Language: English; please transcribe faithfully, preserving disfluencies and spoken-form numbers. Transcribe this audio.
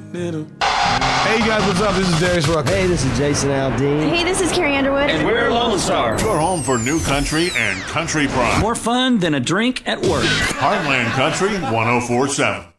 Hey guys, what's up? This is Darius Rucker. Hey, this is Jason Aldean. Hey, this is Carrie Underwood. And we're Lone Star. Your home for new country and country prime. More fun than a drink at work. Heartland Country one oh four point seven.